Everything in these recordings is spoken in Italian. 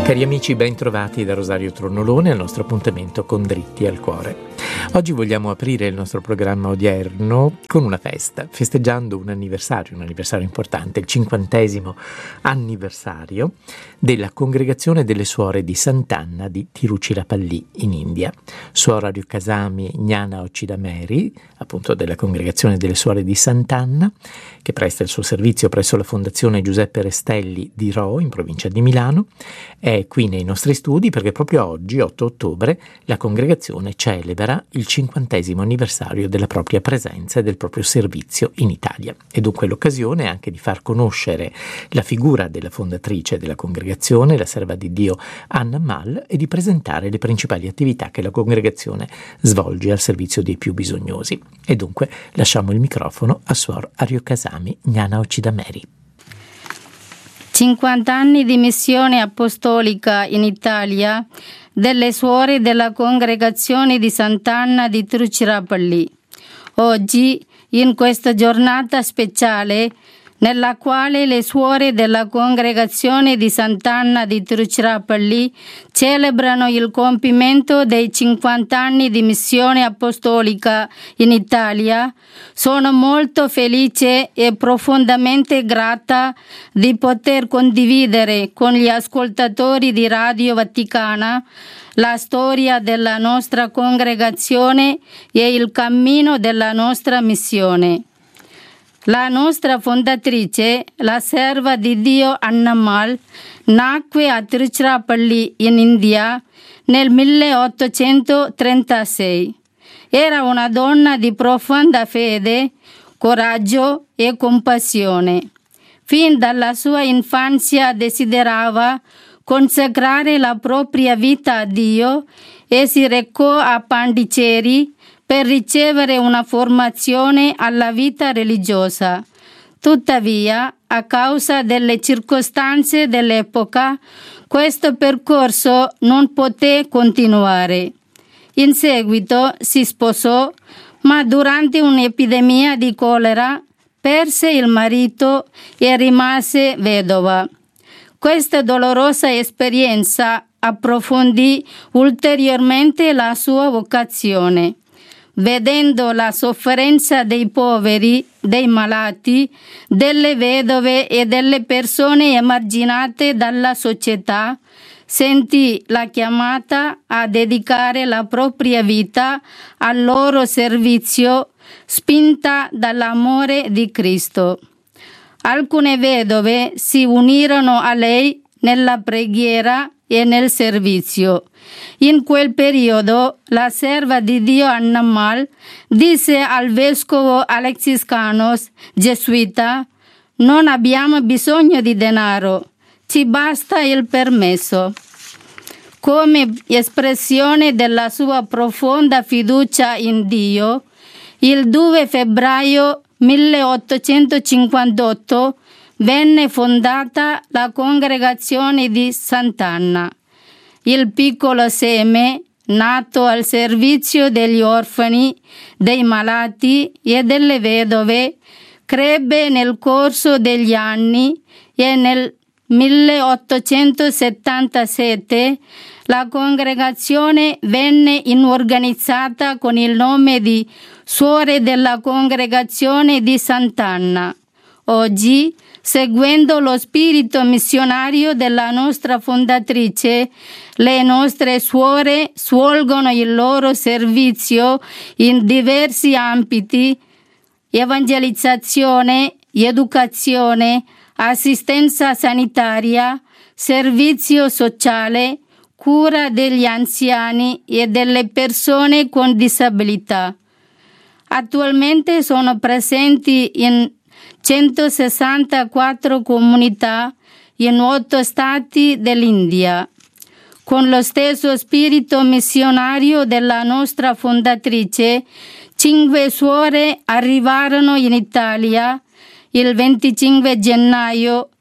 Cari amici, ben trovati da Rosario Tronnolone al nostro appuntamento con Dritti al Cuore. Oggi vogliamo aprire il nostro programma odierno con una festa, festeggiando un anniversario importante, il 50° anniversario della Congregazione delle Suore di Sant'Anna di Tiruchirappalli in India. Suora Aryokasami Jnana Occidameri, appunto della Congregazione delle Suore di Sant'Anna, che presta il suo servizio presso la Fondazione Giuseppe Restelli di Rho, in provincia di Milano, è qui nei nostri studi perché proprio oggi, 8 ottobre, la congregazione celebra il 50° anniversario della propria presenza e del proprio servizio in Italia. E dunque l'occasione anche di far conoscere la figura della fondatrice della congregazione, la serva di Dio Anna Mal, e di presentare le principali attività che la congregazione svolge al servizio dei più bisognosi. E dunque lasciamo il microfono a Suor Aryokasami Jnana Occidameri. 50 anni di missione apostolica in Italia delle suore della Congregazione di Sant'Anna di Tiruchirappalli. Oggi, in questa giornata speciale, nella quale le suore della Congregazione di Sant'Anna di Tiruchirappalli celebrano il compimento dei 50 anni di missione apostolica in Italia, sono molto felice e profondamente grata di poter condividere con gli ascoltatori di Radio Vaticana la storia della nostra congregazione e il cammino della nostra missione. La nostra fondatrice, la serva di Dio Anna Mal, nacque a Tiruchirappalli in India nel 1836. Era una donna di profonda fede, coraggio e compassione. Fin dalla sua infanzia desiderava consacrare la propria vita a Dio e si recò a Pondicherry per ricevere una formazione alla vita religiosa. Tuttavia, a causa delle circostanze dell'epoca, questo percorso non poté continuare. In seguito si sposò, ma durante un'epidemia di colera perse il marito e rimase vedova. Questa dolorosa esperienza approfondì ulteriormente la sua vocazione. Vedendo la sofferenza dei poveri, dei malati, delle vedove e delle persone emarginate dalla società, sentì la chiamata a dedicare la propria vita al loro servizio, spinta dall'amore di Cristo. Alcune vedove si unirono a lei nella preghiera e nel servizio. In quel periodo la serva di Dio Anna Mal disse al vescovo Alexis Canos, gesuita: «Non abbiamo bisogno di denaro, ci basta il permesso». Come espressione della sua profonda fiducia in Dio, il 2 febbraio 1858 venne fondata la Congregazione di Sant'Anna. Il piccolo seme, nato al servizio degli orfani, dei malati e delle vedove, crebbe nel corso degli anni e nel 1877 la congregazione venne inorganizzata con il nome di Suore della Congregazione di Sant'Anna. Oggi, seguendo lo spirito missionario della nostra fondatrice, le nostre suore svolgono il loro servizio in diversi ambiti: evangelizzazione, educazione, assistenza sanitaria, servizio sociale, cura degli anziani e delle persone con disabilità. Attualmente sono presenti in 164 comunità in 8 stati dell'India. Con lo stesso spirito missionario della nostra fondatrice, 5 suore arrivarono in Italia il 25 gennaio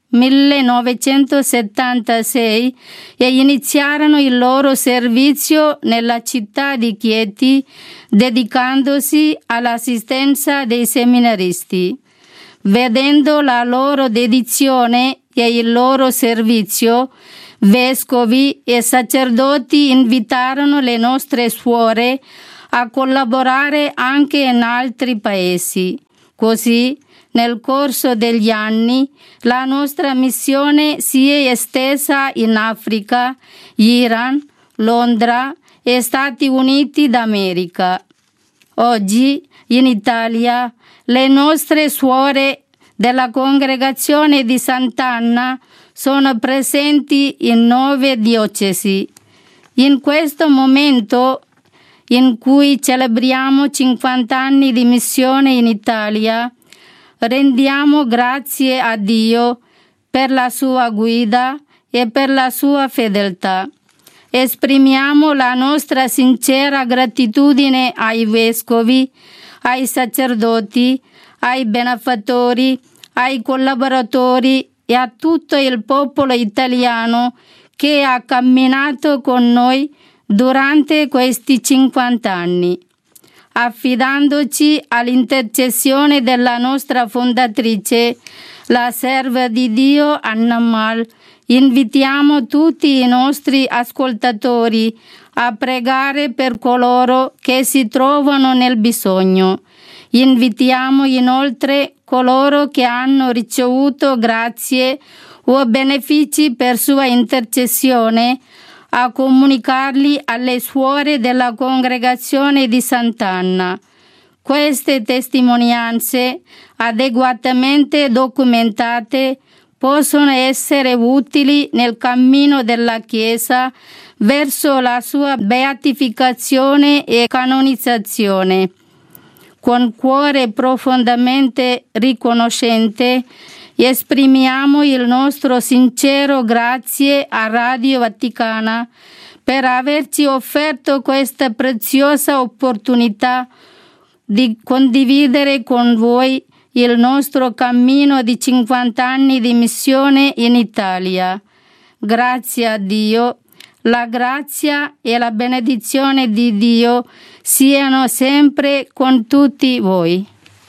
1976 e iniziarono il loro servizio nella città di Chieti, dedicandosi all'assistenza dei seminaristi. Vedendo la loro dedizione e il loro servizio, vescovi e sacerdoti invitarono le nostre suore a collaborare anche in altri paesi. Così, nel corso degli anni, la nostra missione si è estesa in Africa, Iran, Londra e Stati Uniti d'America. Oggi, in Italia, le nostre suore della Congregazione di Sant'Anna sono presenti in 9 diocesi. In questo momento in cui celebriamo 50 anni di missione in Italia, rendiamo grazie a Dio per la sua guida e per la sua fedeltà. Esprimiamo la nostra sincera gratitudine ai vescovi, ai sacerdoti, ai benefattori, ai collaboratori e a tutto il popolo italiano che ha camminato con noi durante questi 50 anni. Affidandoci all'intercessione della nostra fondatrice, la serva di Dio Anna Mal, invitiamo tutti i nostri ascoltatori a pregare per coloro che si trovano nel bisogno. Invitiamo inoltre coloro che hanno ricevuto grazie o benefici per sua intercessione a comunicarli alle suore della Congregazione di Sant'Anna. Queste testimonianze, adeguatamente documentate, possono essere utili nel cammino della Chiesa verso la sua beatificazione e canonizzazione. Con cuore profondamente riconoscente, esprimiamo il nostro sincero grazie a Radio Vaticana per averci offerto questa preziosa opportunità di condividere con voi il nostro cammino di 50 anni di missione in Italia. Grazie a Dio, la grazia e la benedizione di Dio siano sempre con tutti voi.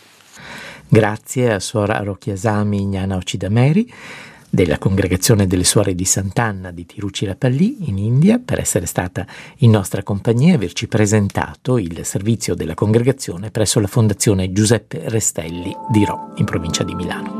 Grazie a Suor Arochiasami Gnana Occidameri della Congregazione delle Suore di Sant'Anna di Tiruchirappalli in India per essere stata in nostra compagnia e averci presentato il servizio della congregazione presso la Fondazione Giuseppe Restelli di Rho in provincia di Milano.